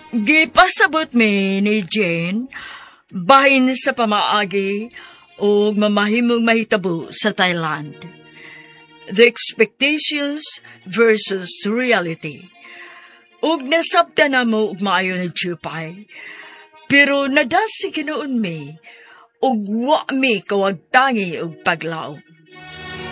Gipasabot mi ni Jane, bahin sa pamaagi o mamahimong mahitabo sa Thailand. The expectations versus reality. Ug nasabta na mo ug maayo ni Chupay, pero nadasi ginoon mi, ug wa mi kawagtangi og paglaom.